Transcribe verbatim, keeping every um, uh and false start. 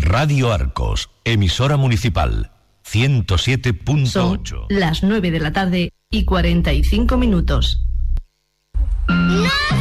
Radio Arcos, emisora municipal, ciento siete punto ocho. Las nueve de la tarde y cuarenta y cinco minutos. ¡No!